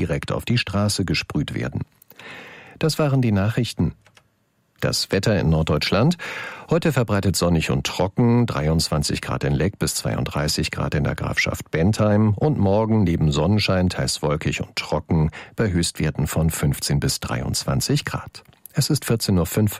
direkt auf die Straße gesprüht werden. Das waren die Nachrichten. Das Wetter in Norddeutschland. Heute verbreitet sonnig und trocken, 23 Grad in Leck bis 32 Grad in der Grafschaft Bentheim und morgen neben Sonnenschein teils wolkig und trocken bei Höchstwerten von 15 bis 23 Grad. Es ist 14:05 Uhr.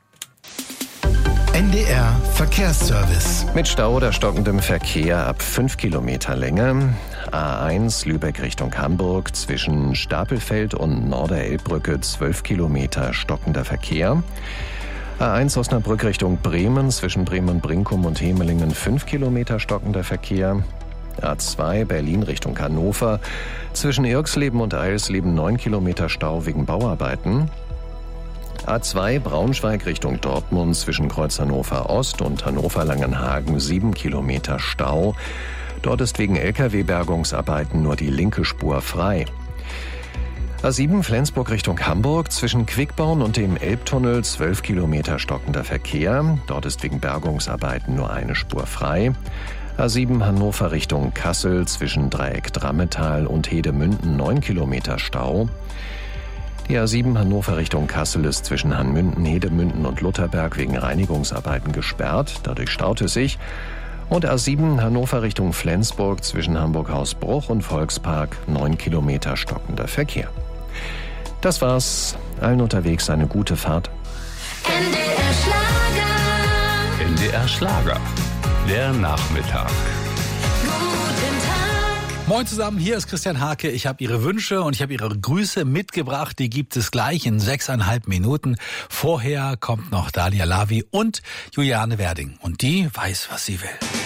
NDR Verkehrsservice. Mit Stau oder stockendem Verkehr ab 5 Kilometer Länge. A1 Lübeck Richtung Hamburg zwischen Stapelfeld und Norderelbbrücke 12 Kilometer stockender Verkehr. A1 Osnabrück Richtung Bremen zwischen Bremen-Brinkum und Hemelingen 5 Kilometer stockender Verkehr. A2 Berlin Richtung Hannover zwischen Irxleben und Eilsleben 9 Kilometer Stau wegen Bauarbeiten. A2 Braunschweig Richtung Dortmund zwischen Kreuz Hannover Ost und Hannover-Langenhagen 7 Kilometer Stau. Dort ist wegen Lkw-Bergungsarbeiten nur die linke Spur frei. A7 Flensburg Richtung Hamburg zwischen Quickborn und dem Elbtunnel 12 Kilometer stockender Verkehr. Dort ist wegen Bergungsarbeiten nur eine Spur frei. A7 Hannover Richtung Kassel zwischen Dreieck Drammetal und Hedemünden 9 Kilometer Stau. Die A7 Hannover Richtung Kassel ist zwischen Hanmünden, Hedemünden und Lutherberg wegen Reinigungsarbeiten gesperrt. Dadurch staut es sich. Und A7 Hannover Richtung Flensburg zwischen Hamburg-Hausbruch und Volkspark 9 Kilometer stockender Verkehr. Das war's. Allen unterwegs eine gute Fahrt. NDR Schlager. NDR Schlager. Der Nachmittag. Moin zusammen, hier ist Christian Hake. Ich habe Ihre Wünsche und ich habe Ihre Grüße mitgebracht. Die gibt es gleich in 6,5 Minuten. Vorher kommt noch Dalia Lavi und Juliane Werding. Und die weiß, was sie will.